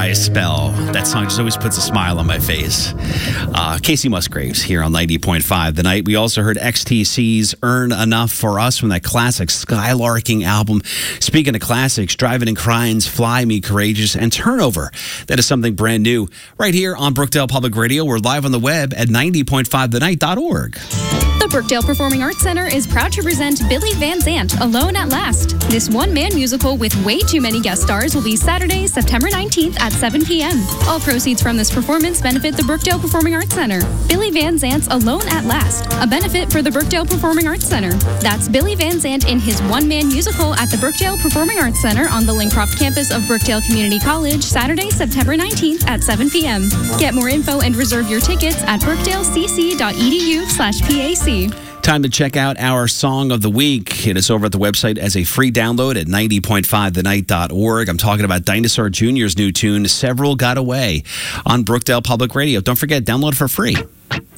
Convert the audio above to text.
Dry Spell. That song just always puts a smile on my face. Casey Musgraves here on 90.5 The Night. We also heard XTC's Earn Enough for Us from that classic Skylarking album. Speaking of classics, Driving and Crying's Fly Me Courageous and Turnover. That is something brand new. Right here on Brookdale Public Radio. We're live on the web at 90.5thennight.org. The Brookdale Performing Arts Center is proud to present Billy Van Zandt, Alone at Last. This one-man musical with way too many guest stars will be Saturday, September 19th at 7 p.m. All proceeds from this performance benefit the Brookdale Performing Arts Center. Billy Van Zandt's Alone at Last, a benefit for the Brookdale Performing Arts Center. That's Billy Van Zandt in his one-man musical at the Brookdale Performing Arts Center on the Lincroft campus of Brookdale Community College, Saturday, September 19th at 7 p.m. Get more info and reserve your tickets at brookdalecc.edu/PAC. Time to check out our Song of the Week. It is over at the website as a free download at 90.5thennight.org. I'm talking about Dinosaur Jr.'s new tune, Several Got Away, on Brookdale Public Radio. Don't forget, download for free.